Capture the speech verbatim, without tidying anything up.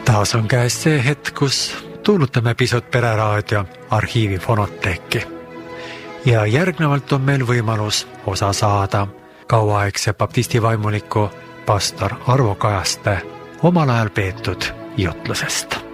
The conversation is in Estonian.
Taas on käes see hetk, kus tuulutame pisut Pereraadio arhiivi fonoteeki. Ja järgnevalt on meil võimalus osa saada kauaaegse baptisti vaimuliku pastor Arvo Kajaste omal ajal peetud jutlusest.